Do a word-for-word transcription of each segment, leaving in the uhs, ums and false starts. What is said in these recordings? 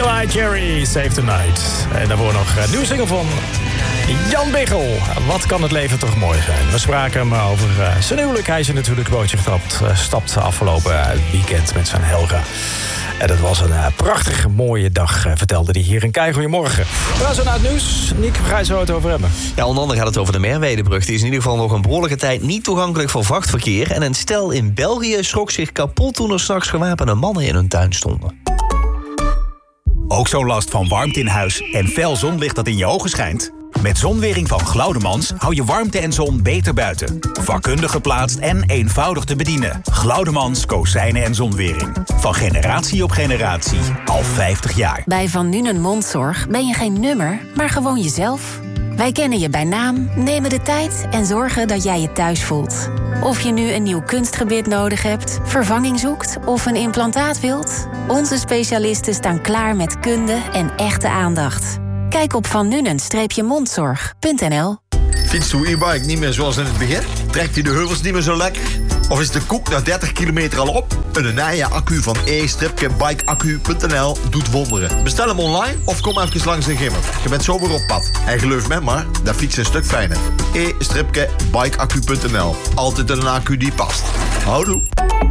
Eagle-Eye Cherry, Save Tonight. En daarvoor nog een nieuwe single van Jan Biggel. Wat kan het leven toch mooi zijn? We spraken hem over uh, zijn huwelijk. Hij is er natuurlijk een bootje gestapt. Uh, stapt afgelopen uh, weekend met zijn Helga. En dat was een uh, prachtig mooie dag, uh, vertelde hij hier in Kei. Goedemorgen. We gaan zo naar het nieuws. Niek, waar ga je zo het over hebben? Ja, onder andere gaat het over de Merwedebrug. Die is in ieder geval nog een behoorlijke tijd niet toegankelijk voor vrachtverkeer. En een stel in België schrok zich kapot toen er 's nachts gewapende mannen in hun tuin stonden. Ook zo'n last van warmte in huis en fel zonlicht dat in je ogen schijnt? Met Zonwering van Glaudemans hou je warmte en zon beter buiten. Vakkundig geplaatst en eenvoudig te bedienen. Glaudemans, kozijnen en zonwering. Van generatie op generatie. Al vijftig jaar. Bij Van Nuenen Mondzorg ben je geen nummer, maar gewoon jezelf. Wij kennen je bij naam, nemen de tijd en zorgen dat jij je thuis voelt. Of je nu een nieuw kunstgebit nodig hebt, vervanging zoekt of een implantaat wilt. Onze specialisten staan klaar met kunde en echte aandacht. Kijk op van nuenen mondzorg punt n l. Fietst uw e-bike niet meer zoals in het begin? Trekt hij de heuvels niet meer zo lekker? Of is de koek na dertig kilometer al op? Een nieuwe accu van e bike accu punt n l doet wonderen. Bestel hem online of kom even langs de Gimmer. Je bent zo weer op pad. En geloof me maar, dat fietst een stuk fijner. e bike accu punt n l. Altijd een accu die past. Houdoe.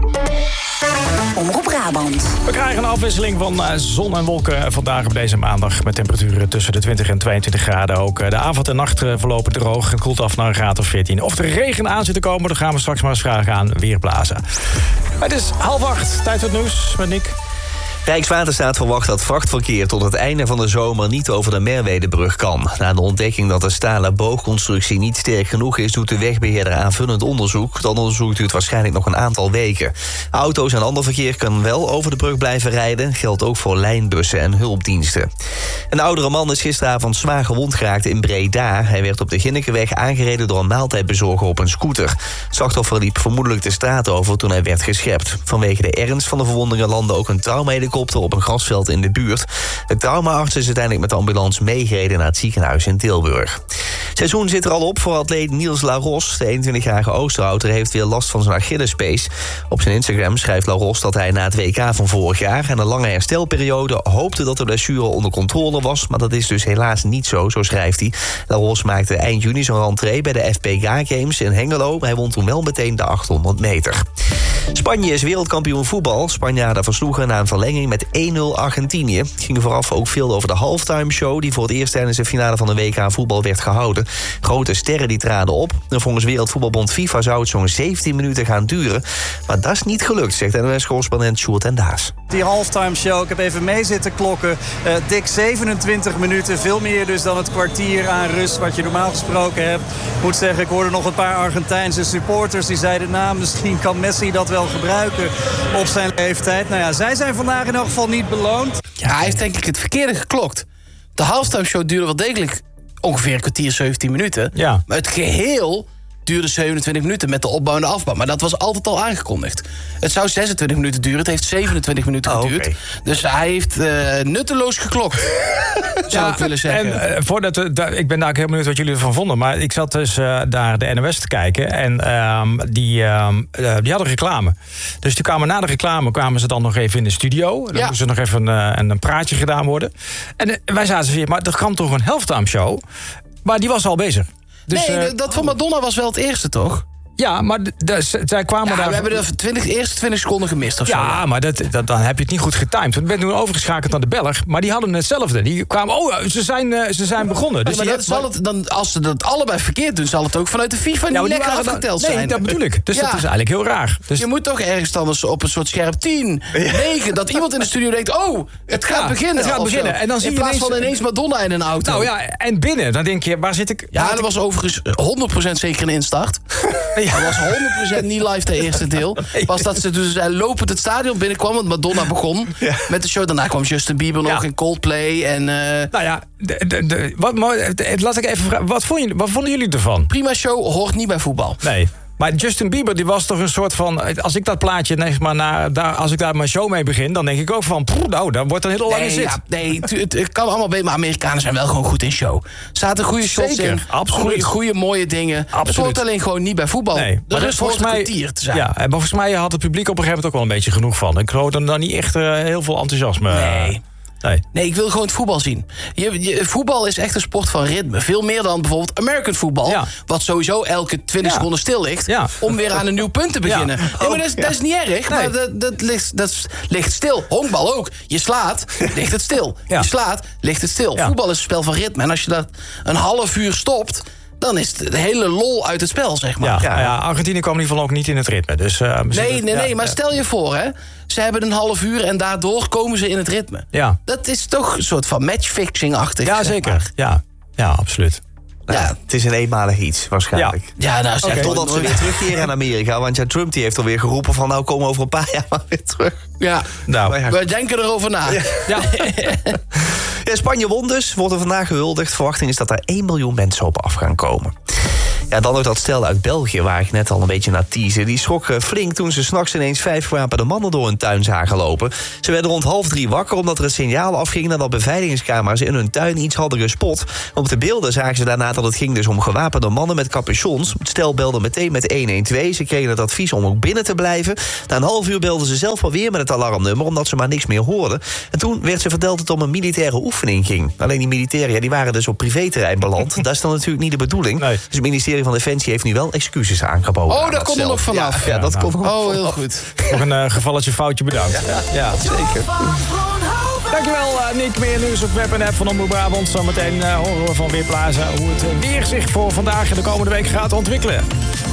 Omroep Brabant. We krijgen een afwisseling van uh, zon en wolken vandaag op deze maandag. Met temperaturen tussen de twintig en tweeëntwintig graden. Ook uh, de avond en nacht uh, verlopen droog. Het koelt af naar een graad of veertien. Of er regen aan zit te komen, dan gaan we straks maar eens vragen aan Weerplaza. Het is half acht. Tijd voor het nieuws met Nick. Rijkswaterstaat verwacht dat vrachtverkeer tot het einde van de zomer niet over de Merwedebrug kan. Na de ontdekking dat de stalen boogconstructie niet sterk genoeg is, doet de wegbeheerder aanvullend onderzoek. Dat onderzoek duurt waarschijnlijk nog een aantal weken. Auto's en ander verkeer kan wel over de brug blijven rijden. Geldt ook voor lijnbussen en hulpdiensten. Een oudere man is gisteravond zwaar gewond geraakt in Breda. Hij werd op de Ginnekeweg aangereden door een maaltijdbezorger op een scooter. Het slachtoffer liep vermoedelijk de straat over toen hij werd geschept. Vanwege de ernst van de verwondingen landde ook een traumahelikopter op een grasveld in de buurt. De traumaarts is uiteindelijk met de ambulance meegereden naar het ziekenhuis in Tilburg. Het seizoen zit er al op voor atleet Niels Laros. De eenentwintigjarige Oosterhouter heeft weer last van zijn Achillespees. Op zijn Instagram schrijft Laros dat hij na het W K van vorig jaar en een lange herstelperiode hoopte dat de blessure onder controle was, maar dat is dus helaas niet zo, zo schrijft hij. Laros maakte eind juni zijn rentree bij de F P K Games in Hengelo. Hij won toen wel meteen de achthonderd meter. Spanje is wereldkampioen voetbal. Spanjaarden versloegen na een verlenging met één nul Argentinië. Het ging vooraf ook veel over de halftime show die voor het eerst tijdens de finale van de W K voetbal werd gehouden. Grote sterren die traden op. En volgens Wereldvoetbalbond FIFA zou het zo'n zeventien minuten gaan duren. Maar dat is niet gelukt, zegt N O S-correspondent Sjoerd en Daas. Die halftime show, ik heb even mee zitten klokken. Uh, dik zevenentwintig minuten, veel meer dus dan het kwartier aan rust wat je normaal gesproken hebt. Ik moet zeggen, ik hoorde nog een paar Argentijnse supporters die zeiden, nou, misschien kan Messi dat wel gebruiken op zijn leeftijd. Nou ja, zij zijn vandaag in elk geval niet beloond. Ja, hij heeft denk ik het verkeerde geklokt. De halftime show duurde wel degelijk ongeveer een kwartier, zeventien minuten. Ja. Maar het geheel duurde zevenentwintig minuten met de opbouw en de afbouw. Maar dat was altijd al aangekondigd. Het zou zesentwintig minuten duren. Het heeft zevenentwintig minuten oh, geduurd. Okay. Dus hij heeft uh, nutteloos geklokt. Zou ja, ik willen zeggen. En, uh, voordat we, da, ik ben daar heel benieuwd wat jullie ervan vonden. Maar ik zat dus uh, naar de N O S te kijken. En um, die, um, uh, die hadden reclame. Dus die kwamen na de reclame kwamen ze dan nog even in de studio. Dan ja. moest er nog even uh, een, een praatje gedaan worden. En uh, wij zaten weer, maar er kwam toch een halftime show. Maar die was al bezig. Dus, nee, uh, dat van Madonna was wel het eerste, toch? Ja, maar d- d- zij kwamen ja, daar... we hebben de twintig, eerste twintig seconden gemist of ja, zo. Ja, maar dat, dat, dan heb je het niet goed getimed. Ik ben toen overgeschakeld naar de Belg, maar die hadden hetzelfde. Die kwamen, oh, ze zijn, uh, ze zijn begonnen. Dus ja, maar dat die, zal het, dan, als ze dat allebei verkeerd doen, zal het ook vanuit de FIFA ja, niet lekker dan, afgeteld nee, zijn. dat bedoel ik. Dus ja. dat is eigenlijk heel raar. Dus je moet toch ergens dan op een soort scherp tien, negen... dat iemand in de studio denkt, oh, het gaat ja, beginnen. Het gaat beginnen. En dan zie in je plaats ineens, van ineens Madonna in een auto. Nou ja, en binnen, dan denk je, waar zit ik... Ja, dat was overigens honderd procent zeker een instart. Ja. Dat was honderd procent niet live de eerste deel. Nee. Was dat ze dus lopend het stadion binnenkwam, want Madonna begon ja. met de show. Daarna kwam Justin Bieber nog ja. in Coldplay. En, uh... nou ja, de, de, de, wat, laat ik even vragen, wat, vond je, wat vonden jullie ervan? Prima show, hoort niet bij voetbal. Nee. Maar Justin Bieber, die was toch een soort van... Als ik dat plaatje, zeg maar, naar, daar, als ik daar mijn show mee begin... dan denk ik ook van, pff, nou, dan wordt een hele lange nee, zit. Ja, nee, het, het, het kan allemaal beter, maar Amerikanen zijn wel gewoon goed in show. Zaten goede shows Zeker, in, goede, goede mooie dingen. Absoluut. Het hoort alleen gewoon niet bij voetbal. Nee, de rust hoort een kwartier te zijn. Ja, maar volgens mij had het publiek op een gegeven moment ook wel een beetje genoeg van. Ik hoorde dan niet echt uh, heel veel enthousiasme. Nee. Nee. Nee, ik wil gewoon het voetbal zien. Je, je, voetbal is echt een sport van ritme. Veel meer dan bijvoorbeeld American voetbal. Ja. Wat sowieso elke twintig ja. seconden stil ligt. Ja. Om weer aan een nieuw punt te beginnen. Ja. Nee, maar dat is, dat is niet erg. Nee. Maar dat, dat, ligt, dat ligt stil. Honkbal ook. Je slaat, ligt het stil. Ja. Je slaat, ligt het stil. Ja. Voetbal is een spel van ritme. En als je dat een half uur stopt, dan is de hele lol uit het spel, zeg maar. Ja, ja. ja Argentinië kwam in ieder geval ook niet in het ritme. Dus, uh, nee, nee, ja, nee, maar ja. stel je voor, hè. Ze hebben een half uur en daardoor komen ze in het ritme. Ja. Dat is toch een soort van matchfixing-achtig. Ja, zeker. Ja. ja, absoluut. Ja, ja, het is een eenmalig iets, waarschijnlijk. Ja, ja nou, okay. ja, totdat ze weer terugkeren in Amerika. Want ja, Trump die heeft alweer geroepen van, nou, komen we over een paar jaar maar weer terug. Ja, nou, ja. we denken erover na. Ja. Ja. Ja, Spanje won dus, wordt er vandaag gehuldigd. Verwachting is dat er één miljoen mensen op af gaan komen. Ja, dan ook dat stel uit België, waar ik net al een beetje naar teasen. Die schrokken flink toen ze 's nachts ineens vijf gewapende mannen door hun tuin zagen lopen. Ze werden rond half drie wakker omdat er een signaal afging nadat beveiligingscamera's in hun tuin iets hadden gespot. Op de beelden zagen ze daarna dat het ging dus om gewapende mannen met capuchons. Het stel belde meteen met een een twee. Ze kregen het advies om ook binnen te blijven. Na een half uur belden ze zelf maar weer met het alarmnummer, omdat ze maar niks meer hoorden. En toen werd ze verteld dat het om een militaire oefening ging. Alleen die militairen, ja, die waren dus op privéterrein beland. Dat is dan natuurlijk niet de bedoeling. Nee. Dus het ministerie van Defensie heeft nu wel excuses aangeboden. Oh, daar komt er nog vanaf. Ja, ja, dat ja, komt nou. nog Oh, heel vanaf. goed. Nog een uh, gevalletje foutje bedankt. Ja, ja, zeker. Dankjewel, uh, Nick. Meer nieuws op web en app van Omroep Brabant. Zometeen uh, horen we van Weerplaza hoe het weer zich voor vandaag en de komende week gaat ontwikkelen.